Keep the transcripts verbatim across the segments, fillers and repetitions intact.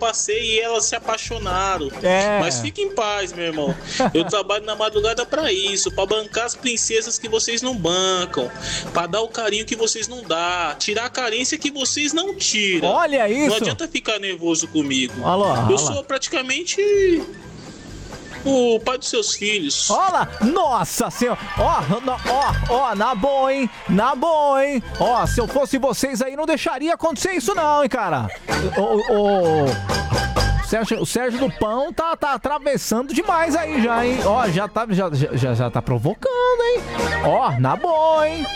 passei e elas se apaixonaram. É. Mas fique em paz, meu irmão. Eu trabalho na madrugada pra isso, pra bancar as princesas que vocês não bancam, pra dar o carinho que vocês não dá, tirar a carência que vocês não tiram. Olha isso. Não adianta ficar nervoso comigo. Alô, alô. Eu sou praticamente o pai dos seus filhos. Olha, nossa senhora, ó, ó, ó, na boa, hein, na boa, hein, ó, se eu fosse vocês aí, não deixaria acontecer isso não, hein, cara. O, o, o, Sérgio, o Sérgio do Pão tá, tá atravessando demais aí já, hein, ó, já tá, já, já, já tá provocando, hein, ó, na boa, hein.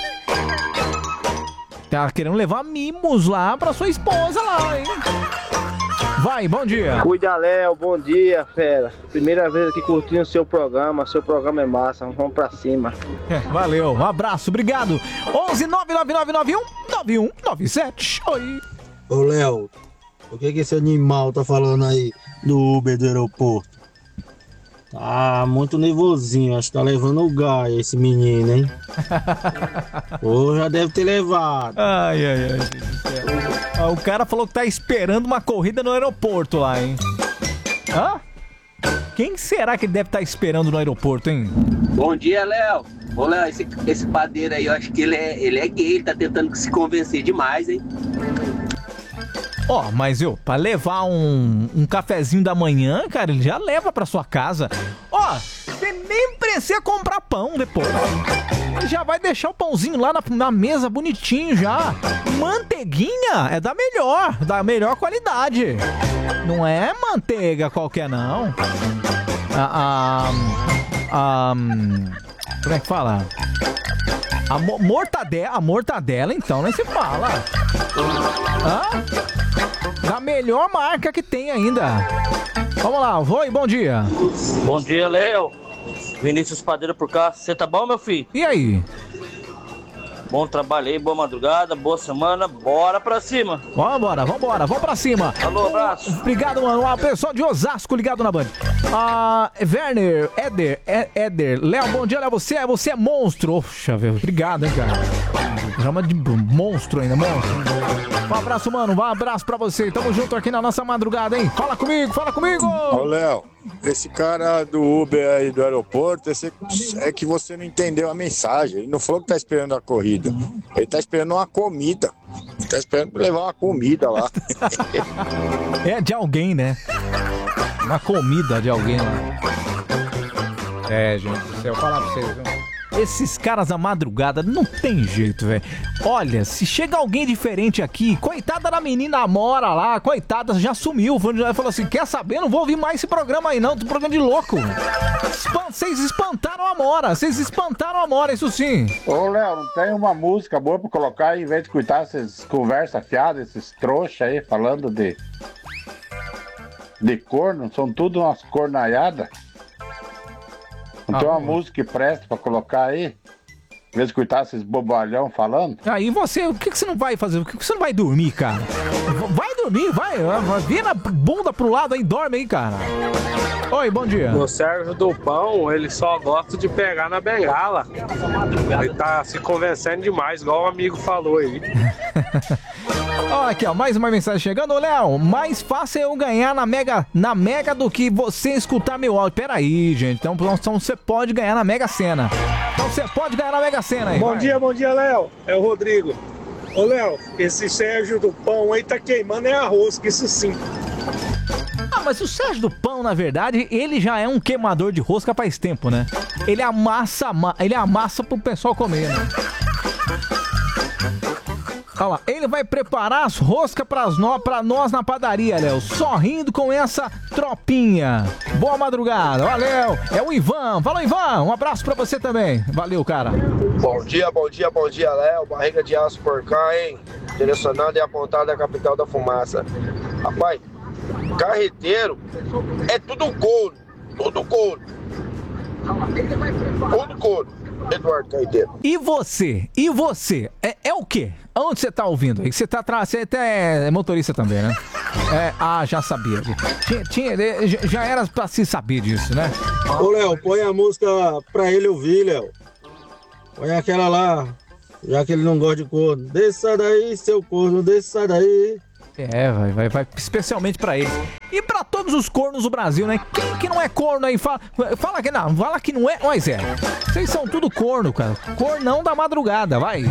Tá querendo levar mimos lá pra sua esposa lá, hein. Vai, bom dia. Cuida, Léo, bom dia, fera. Primeira vez aqui curtindo o seu programa, seu programa é massa, vamos pra cima. É, valeu, um abraço, obrigado. onze nove nove nove nove um nove um nove sete. Oi. Ô, Léo, o que que esse animal tá falando aí do Uber do aeroporto? Tá muito nervosinho, acho que tá levando o gás esse menino, hein? Ou já deve ter levado. Ai, ai, ai. Ah, o cara falou que tá esperando uma corrida no aeroporto lá, hein? Hã? Quem será que deve estar esperando no aeroporto, hein? Bom dia, Léo. Ô, Léo, esse, esse padeiro aí, eu acho que ele é, ele é gay, ele tá tentando se convencer demais, hein? Ó, oh, mas eu, pra levar um, um cafezinho da manhã, cara, ele já leva pra sua casa. Ó, oh, você nem precisa comprar pão depois. Ele já vai deixar o pãozinho lá na, na mesa bonitinho já. Manteiguinha é da melhor, da melhor qualidade. Não é manteiga qualquer, não. Ah, ah, ah, como é que fala? A mo- mortadela, a mortadela, então, nem se fala. Hã? Da melhor marca que tem ainda. Vamos lá, Voi, bom dia. Bom dia, Léo. Vinícius Padeiro por cá. Você tá bom, meu filho? E aí? Bom trabalho aí, boa madrugada, boa semana, bora pra cima. Vambora, vambora, vamos pra cima. Alô, abraço. Obrigado, mano. O pessoal de Osasco ligado na Band. Ah, Werner, Éder, Éder, Léo, bom dia, Léo. Você é, você é monstro. Poxa, velho, obrigado, hein, cara. Chama de monstro ainda, monstro. Um abraço, mano. Um abraço pra você. Tamo junto aqui na nossa madrugada, hein? Fala comigo, fala comigo. Ô, Léo, esse cara do Uber aí do aeroporto, esse é que você não entendeu a mensagem. Ele não falou que tá esperando a corrida. Ele tá esperando uma comida. Ele tá esperando levar uma comida lá. É de alguém, né? Uma comida de alguém lá. É, gente do céu, falar pra vocês, viu? Esses caras da madrugada não tem jeito, velho. Olha, se chega alguém diferente aqui, coitada da menina Amora lá, coitada, já sumiu. Falou assim, quer saber? Não vou ouvir mais esse programa aí não, do programa de louco. Vocês espantaram a Amora, vocês espantaram a Amora, isso sim. Ô, Léo, não tem uma música boa pra colocar aí, em vez de escutar essas conversas fiadas, esses trouxas aí, falando de... de corno, são tudo umas cornaiadas. Não ah, tem uma música que presta pra colocar aí? Em vez de escutar esses bobalhão falando? Aí você, o que, que você não vai fazer? Por que, que você não vai dormir, cara? Vai dormir, vai. Vira a bunda pro lado aí, dorme aí, cara. Oi, bom dia. O Sérgio do Pão, ele só gosta de pegar na bengala. Ele tá se convencendo demais, igual o amigo falou aí. Olha aqui, ó, mais uma mensagem chegando. Ô, Léo, mais fácil eu ganhar na Mega, na Mega do que você escutar meu áudio. Pera aí, gente. Então, então você pode ganhar na Mega Sena. Então você pode ganhar na Mega Sena aí. Bom vai. dia, bom dia, Léo. É o Rodrigo. Ô, Léo, esse Sérgio do Pão aí tá queimando é arroz, que isso sim. Ah, mas o Sérgio do Pão, na verdade, ele já é um queimador de rosca faz tempo, né? Ele amassa, ele amassa pro pessoal comer, né? Olha lá, ele vai preparar as roscas pras no, pra nós na padaria, Léo. Sorrindo com essa tropinha. Boa madrugada, valeu. É o Ivan. Fala, Ivan. Um abraço pra você também. Valeu, cara. Bom dia, bom dia, bom dia, Léo. Barriga de aço por cá, hein? Direcionado e apontado da capital da fumaça. Rapaz, carreteiro é tudo couro. Tudo couro. Tudo couro. Eduardo Carreteiro. E você? E você? É, é o quê? Onde você tá ouvindo aí? Você tá atrás, você até é motorista também, né? É, ah, já sabia. Tinha, tinha, já era pra se saber disso, né? Ô, Léo, põe a música pra ele ouvir, Léo. Põe aquela lá, já que ele não gosta de corno. Desça daí, seu corno, desça daí. É, vai, vai, vai especialmente pra eles. E pra todos os cornos do Brasil, né? Quem que não é corno aí? Fala, fala que não, fala que não é. Mas é. Vocês são tudo corno, cara. Cornão da madrugada, vai.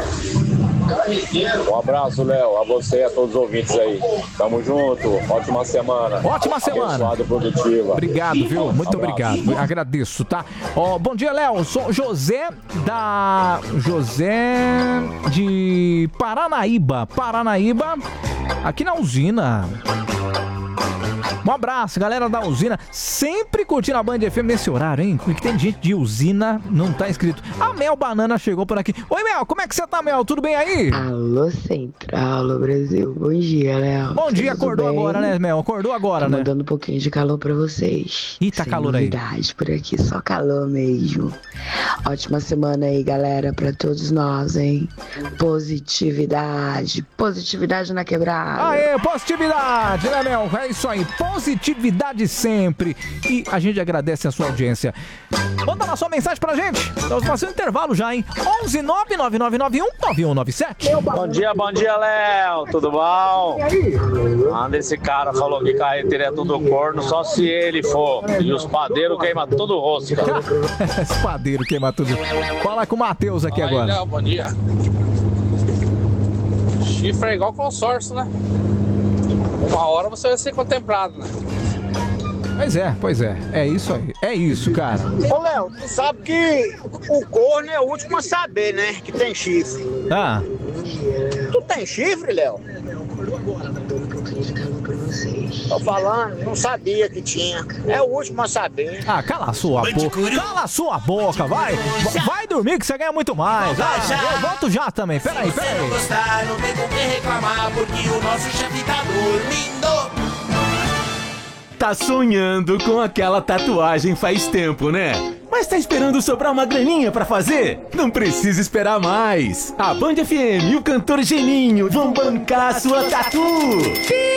Um abraço, Léo, a você e a todos os ouvintes aí. Tamo junto, ótima semana. Ótima semana. Abençoada e produtiva. Obrigado, viu? Muito Um abraço. obrigado. Agradeço, tá? Ó, bom dia, Léo. Sou José da... José de Paranaíba. Paranaíba, aqui na usina. Um abraço, galera da usina. Sempre curtindo a Band F M nesse horário, hein? Porque tem gente de usina, não tá inscrito. A Mel Banana chegou por aqui. Oi, Mel, como é que você tá, Mel? Tudo bem aí? Alô, Central, alô, Brasil. Bom dia, Léo. Bom dia, Tudo acordou bem? agora, né, Mel? Acordou agora, Tô né? mandando um pouquinho de calor pra vocês. Ih, tá Sem calor aí. novidade por aqui, só calor mesmo. Ótima semana aí, galera, pra todos nós, hein? Positividade. Positividade na quebrada. Aê, positividade, né, Mel? É isso aí, positividade sempre. E a gente agradece a sua audiência. Manda lá sua mensagem pra gente. Nós vamos fazer um intervalo já, hein? onze nove nove nove nove um nove um nove sete. Bom dia, bom dia, Léo. Tudo bom? Anda, esse cara falou que carreteiro é tudo corno, só se ele for. E os padeiros queimam tudo o rosto, cara. Esse padeiro queima tudo. Fala com o Matheus aqui Fala aí, agora. Léo, bom dia. Chifre é igual consórcio, né? Uma hora você vai ser contemplado, né? Pois é, pois é. É isso aí. É isso, cara. Ô, Léo, tu sabe que o corno é o último a saber, né? Que tem chifre. Ah. Tu tem chifre, Léo? Tô falando, não sabia que tinha. É o último a saber. Ah, cala a sua boca. Cala a sua boca, vai. Vai dormir que você ganha muito mais. Ah, eu volto já também. Peraí, Se peraí. não gostar, não tem com quem reclamar, porque o nosso chefe tá dormindo. Tá sonhando com aquela tatuagem faz tempo, né? Mas tá esperando sobrar uma graninha pra fazer? Não precisa esperar mais. A Band F M e o cantor Geninho vão bancar a sua tatu.